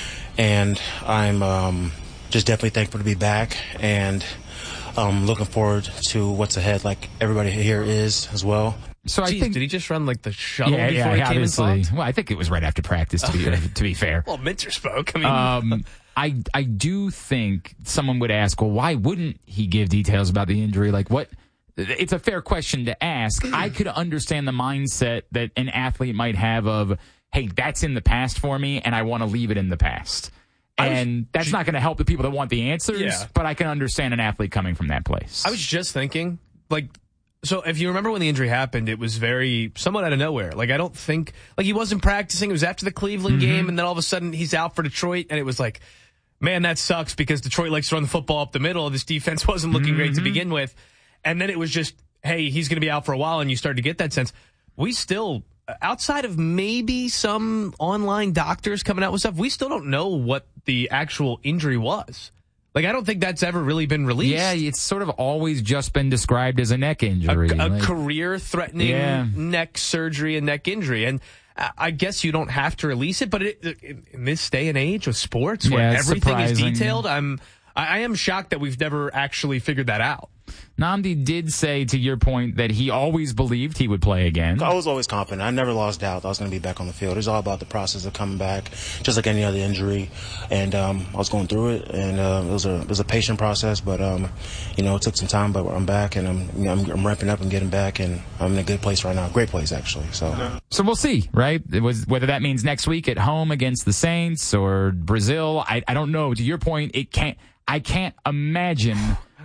and I'm um, just definitely thankful to be back, and I'm looking forward to what's ahead, like everybody here is as well. So I Jeez, think did he just run like the shuttle yeah, before yeah, he came and Well, I think it was right after practice. To be to be fair, well, Minter spoke. I mean, um, I I do think someone would ask, well, why wouldn't he give details about the injury? Like what? It's a fair question to ask. I could understand the mindset that an athlete might have of, hey, that's in the past for me, and I want to leave it in the past. And was, that's not going to help the people that want the answers, yeah. but I can understand an athlete coming from that place. I was just thinking, like, so if you remember when the injury happened, it was very, somewhat out of nowhere. Like, I don't think, like, he wasn't practicing. It was after the Cleveland mm-hmm. game, and then all of a sudden he's out for Detroit, and it was like, man, that sucks because Detroit likes to run the football up the middle. This defense wasn't looking mm-hmm. great to begin with. And then it was just, hey, he's going to be out for a while, and you started to get that sense. We still, outside of maybe some online doctors coming out with stuff, we still don't know what the actual injury was. Like, I don't think that's ever really been released. Yeah, it's sort of always just been described as a neck injury. A, a like, career-threatening yeah. neck surgery and neck injury. And I guess you don't have to release it, but it, in this day and age of sports where yeah, everything surprising. is detailed, I'm I am shocked that we've never actually figured that out. Nnamdi did say, to your point, that he always believed he would play again. I was always confident. I never lost doubt that I was going to be back on the field. It's all about the process of coming back, just like any other injury. And um, I was going through it, and uh, it was a it was a patient process. But um, you know, it took some time. But I'm back, and I'm you know, I'm, I'm ramping up and getting back, and I'm in a good place right now. Great place, actually. So, so we'll see, right? It was whether that means next week at home against the Saints or Brazil. I I don't know. To your point, it can't. I can't imagine.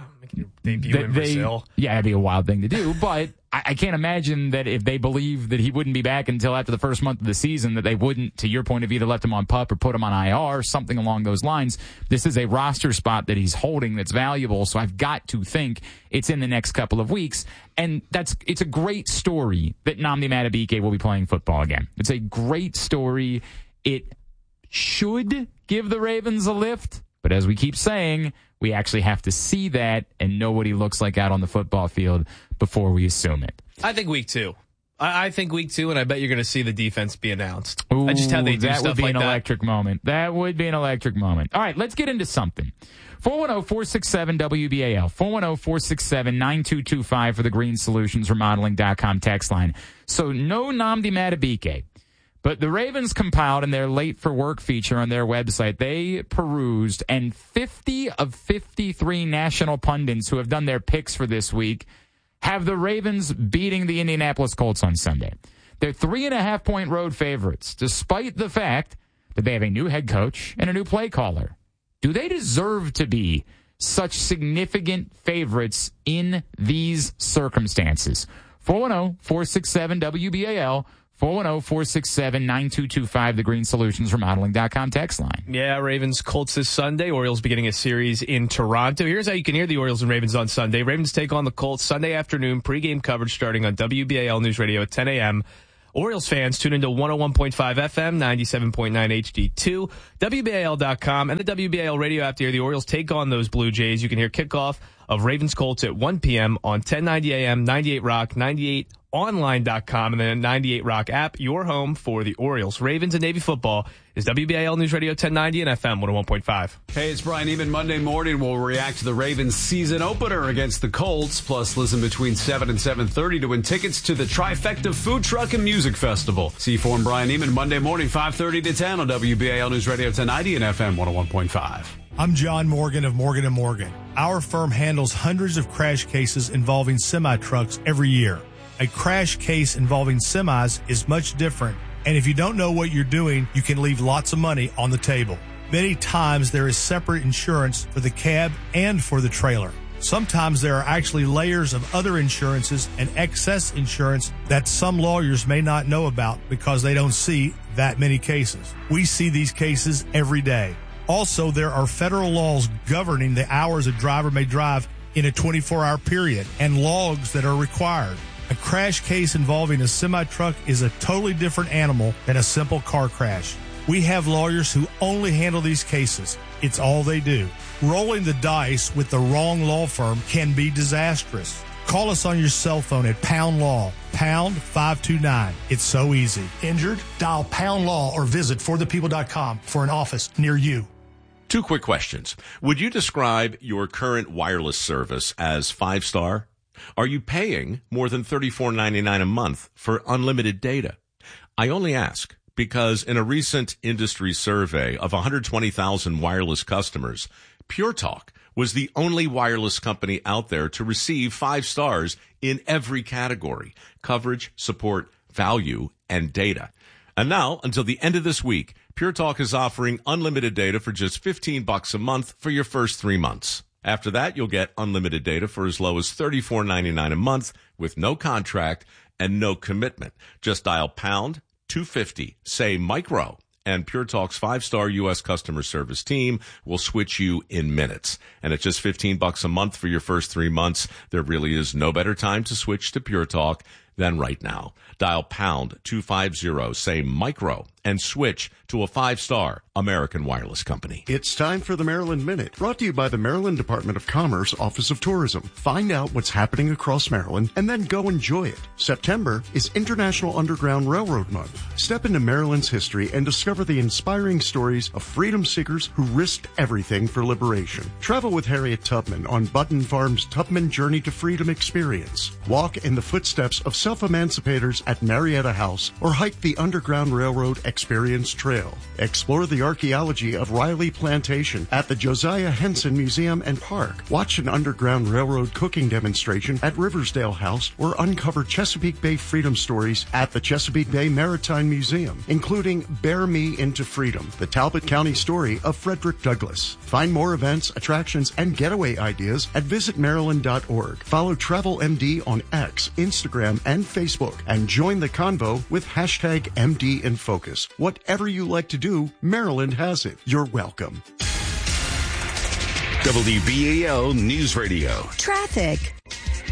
Debut that in they, Brazil. Yeah, it'd be a wild thing to do, but I, I can't imagine that if they believe that he wouldn't be back until after the first month of the season, that they wouldn't, to your point, have either left him on PUP or put him on I R, something along those lines. This is a roster spot that he's holding that's valuable, so I've got to think it's in the next couple of weeks. And that's it's a great story that Nnamdi Madubuike will be playing football again. It's a great story. It should give the Ravens a lift, but as we keep saying, we actually have to see that and know what he looks like out on the football field before we assume it. I think week two. I, I think week two, and I bet you're going to see the defense be announced. Ooh, I just how they do that stuff would be like an that. electric moment. That would be an electric moment. All right, let's get into something. four one zero, four six seven, W B A L. four one zero, four six seven, nine two two five for the Green Solutions Remodeling dot com text line. So no Nnamdi Madubuike. But the Ravens compiled in their late for work feature on their website, they perused, and fifty of fifty-three national pundits who have done their picks for this week have the Ravens beating the Indianapolis Colts on Sunday. They're three and a half point road favorites, despite the fact that they have a new head coach and a new play caller. Do they deserve to be such significant favorites in these circumstances? four one zero, four six seven, W B A L. four one zero, four six seven, nine two two five, the Green Solutions Remodeling dot com text line. Yeah, Ravens Colts this Sunday. Orioles beginning a series in Toronto. Here's how you can hear the Orioles and Ravens on Sunday. Ravens take on the Colts Sunday afternoon. Pregame coverage starting on W B A L News Radio at ten a.m. Orioles fans tune into one oh one point five F M, ninety-seven point nine H D two, W B A L dot com, and the W B A L radio app to hear the Orioles take on those Blue Jays. You can hear kickoff of Ravens Colts at one p.m. on ten ninety A M, ninety-eight Rock, ninety-eight online dot com, and then ninety-eight Rock app. Your home for the Orioles. Ravens and Navy football is W B A L News Radio ten ninety and F M one oh one point five. Hey, it's Brian Eman. Monday morning, we'll react to the Ravens season opener against the Colts. Plus, listen between seven and seven thirty to win tickets to the Trifecta Food Truck and Music Festival. C four and Brian Eman, Monday morning, five thirty to ten on W B A L News Radio ten ninety and F M one oh one point five. I'm John Morgan of Morgan and Morgan. Our firm handles hundreds of crash cases involving semi-trucks every year. A crash case involving semis is much different, and if you don't know what you're doing, you can leave lots of money on the table. Many times there is separate insurance for the cab and for the trailer. Sometimes there are actually layers of other insurances and excess insurance that some lawyers may not know about because they don't see that many cases. We see these cases every day. Also, there are federal laws governing the hours a driver may drive in a twenty-four hour period and logs that are required. A crash case involving a semi-truck is a totally different animal than a simple car crash. We have lawyers who only handle these cases. It's all they do. Rolling the dice with the wrong law firm can be disastrous. Call us on your cell phone at Pound Law, pound five two nine. It's so easy. Injured? Dial Pound Law or visit for the people dot com for an office near you. Two quick questions. Would you describe your current wireless service as five-star? Are you paying more than thirty-four ninety-nine a month for unlimited data? I only ask because in a recent industry survey of one hundred twenty thousand wireless customers, Pure Talk was the only wireless company out there to receive five stars in every category: coverage, support, value, and data. And now, until the end of this week, Pure Talk is offering unlimited data for just fifteen bucks a month for your first three months. After that, you'll get unlimited data for as low as thirty-four ninety-nine a month with no contract and no commitment. Just dial pound two fifty, say micro, and Pure Talk's five-star U S customer service team will switch you in minutes. And at just fifteen bucks a month for your first three months, there really is no better time to switch to Pure Talk than right now. Dial pound two fifty, say micro, and switch to a five-star American wireless company. It's time for the Maryland Minute, brought to you by the Maryland Department of Commerce Office of Tourism. Find out what's happening across Maryland and then go enjoy it. September is International Underground Railroad Month. Step into Maryland's history and discover the inspiring stories of freedom seekers who risked everything for liberation. Travel with Harriet Tubman on Button Farm's Tubman Journey to Freedom experience. Walk in the footsteps of self-emancipators at Marietta House or hike the Underground Railroad Experience Trail. Explore the archaeology of Riley Plantation at the Josiah Henson Museum and Park. Watch an Underground Railroad cooking demonstration at Riversdale House or uncover Chesapeake Bay freedom stories at the Chesapeake Bay Maritime Museum, including Bear Me Into Freedom, the Talbot County story of Frederick Douglass. Find more events, attractions, and getaway ideas at visit maryland dot org. Follow Travel M D on X, Instagram, and Facebook, and join the convo with hashtag M D in Focus. Whatever you like to do, Maryland has it. You're welcome. W B A L News Radio. Traffic.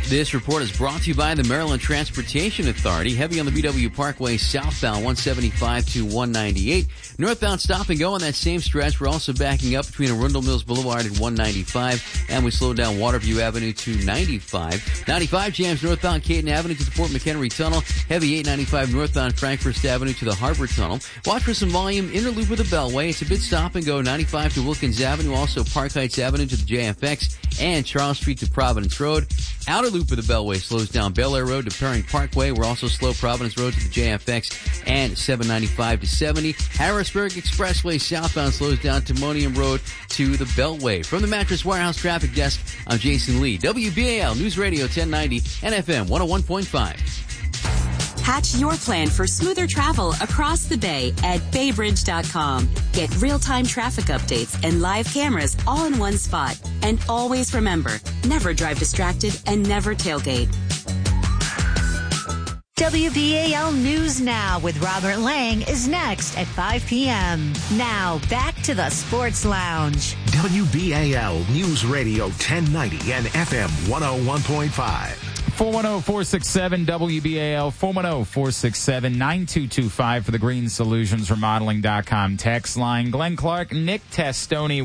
This report is brought to you by the Maryland Transportation Authority. Heavy on the B W Parkway southbound one seventy-five to one ninety-eight. Northbound stop and go on that same stretch. We're also backing up between Arundel Mills Boulevard and one ninety-five. And we slowed down Waterview Avenue to ninety-five. ninety-five jams northbound Caton Avenue to the Fort McHenry Tunnel. Heavy eight ninety-five northbound Frankfurt Avenue to the Harbor Tunnel. Watch for some volume inner loop of the Beltway. It's a bit stop and go ninety-five to Wilkins Avenue. Also Park Heights Avenue to the J F X and Charles Street to Providence Road. Outer loop of the Beltway slows down Bel Air Road to Perring Parkway. We're also slow Providence Road to the J F X and seven ninety-five to seventy. Harrisburg Expressway southbound slows down Timonium Road to the Beltway. From the Mattress Warehouse Traffic Desk, I'm Jason Lee. W B A L News Radio ten ninety and F M one oh one point five. Hatch your plan for smoother travel across the bay at baybridge dot com. Get real-time traffic updates and live cameras all in one spot. And always remember, never drive distracted and never tailgate. W B A L News Now with Robert Lang is next at five p.m. Now, back to the Sports Lounge. W B A L News Radio ten ninety and F M one oh one point five. four one zero, four six seven, W B A L, four one zero, four six seven, nine two two five for the Green Solutions Remodeling dot com text line. Glenn Clark, Nick Testoni.